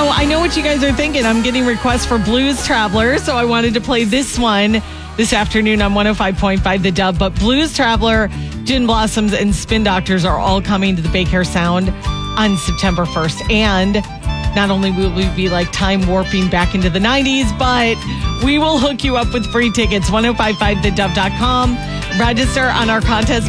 Oh, I know what you guys are thinking. I'm getting requests for Blues Traveler, so I wanted to play this one this afternoon on 105.5 The Dove. But Blues Traveler, Gin Blossoms, and Spin Doctors are all coming to the Big Hair Sound on September 1st. And not only will we be like time warping back into the 90s, but we will hook you up with free tickets. 1055thedove.com. Register on our contest